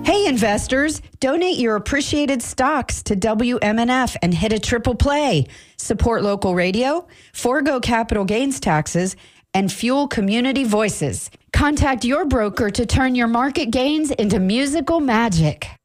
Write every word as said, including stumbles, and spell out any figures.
Hey investors, donate your appreciated stocks to W M N F and hit a triple play. Support local radio, forego capital gains taxes, and fuel community voices. Contact your broker to turn your market gains into musical magic.